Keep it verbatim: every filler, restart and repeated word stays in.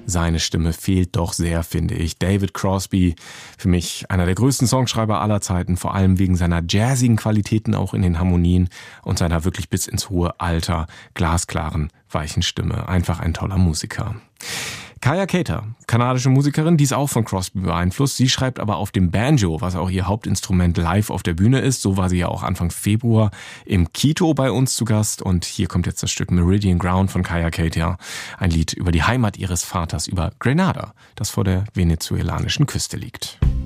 Seine Stimme fehlt doch sehr, finde ich. David Crosby, für mich einer der größten Songschreiber aller Zeiten, vor allem wegen seiner jazzigen Qualitäten auch in den Harmonien und seiner wirklich bis ins hohe Alter glasklaren, weichen Stimme. Einfach ein toller Musiker. Kaya Cater, kanadische Musikerin, die ist auch von Crosby beeinflusst. Sie schreibt aber auf dem Banjo, was auch ihr Hauptinstrument, live auf der Bühne ist. So war sie ja auch Anfang Februar im Kito bei uns zu Gast. Und hier kommt jetzt das Stück Meridian Ground von Kaya Cater. Ein Lied über die Heimat ihres Vaters, über Grenada, das vor der venezuelanischen Küste liegt.